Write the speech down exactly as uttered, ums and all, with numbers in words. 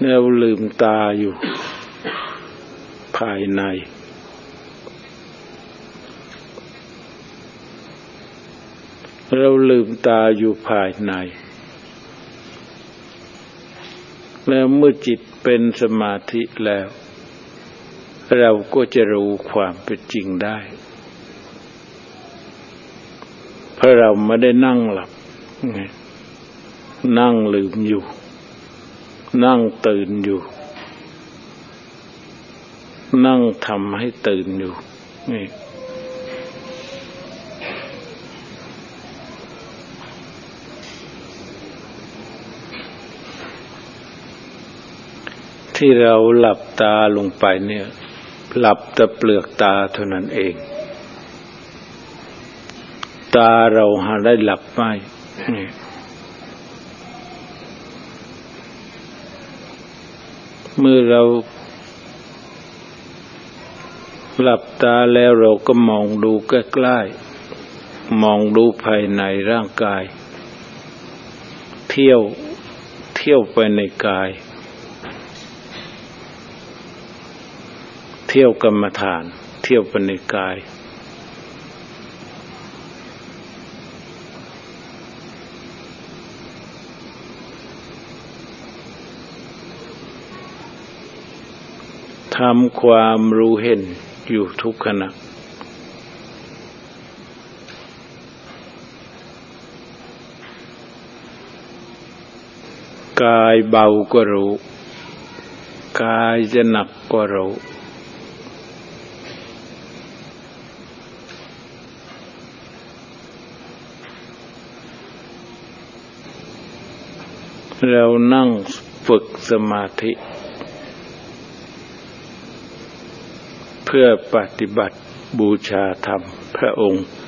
เราลืมตาอยู่ภายในเราลืมตาอยู่ภายในแล้วเมื่อจิตเป็นสมาธิแล้วเราก็จะรู้ความเป็นจริงได้เพราะเราไม่ได้นั่งหลับนั่งลืมอยู่นั่งตื่นอยู่นั่งทำให้ตื่นอยู่นี่ที่เราหลับตาลงไปเนี่ยหลับแต่เปลือกตาเท่านั้นเองตาเราหาได้หลับไหมนี่เมื่อเราหลับตาแล้วเราก็มองดูใกล้ๆมองดูภายในร่างกายเที่ยวเที่ยวไปในกายเที่ยวกรรมฐานเที่ยวไปในกายทำความรู้เห็นอยู่ทุกขณะกายเบาก็รู้กายจะหนักก็รู้เรานั่งฝึกสมาธิเพื่อปฏิบัติบูชาธรรมพระองค์